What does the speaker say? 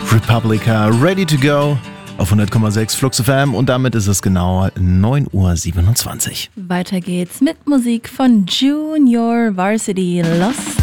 Republica, Ready to Go auf 100,6 Flux FM und damit ist es genau 9:27 Uhr. Weiter geht's mit Musik von Junior Varsity Lost